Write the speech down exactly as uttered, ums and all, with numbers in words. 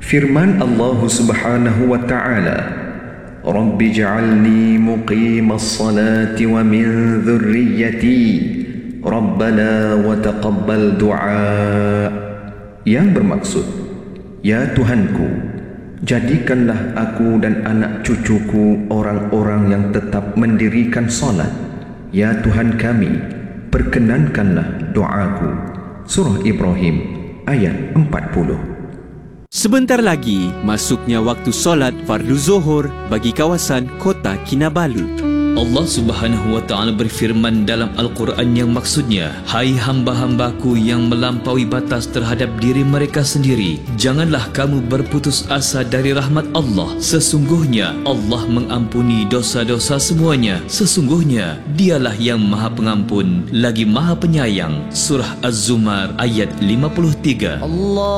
Firman Allah Subhanahu wa ta'ala, Rabbi ja'alni muqimas salati wa min dhurriyyati Rabbana wa taqabbal du'a. Yang bermaksud, ya Tuhanku, jadikanlah aku dan anak cucuku orang-orang yang tetap mendirikan salat. Ya Tuhan kami, perkenankanlah doaku. Surah Ibrahim ayat empat puluh. Sebentar lagi masuknya waktu solat fardu zuhur bagi kawasan Kota Kinabalu. Allah Subhanahu wa Ta'ala berfirman dalam Al-Quran yang maksudnya, hai hamba-hambaku yang melampaui batas terhadap diri mereka sendiri, janganlah kamu berputus asa dari rahmat Allah. Sesungguhnya Allah mengampuni dosa-dosa semuanya. Sesungguhnya Dialah yang Maha Pengampun lagi Maha Penyayang. Surah Az-Zumar ayat lima puluh tiga. Allah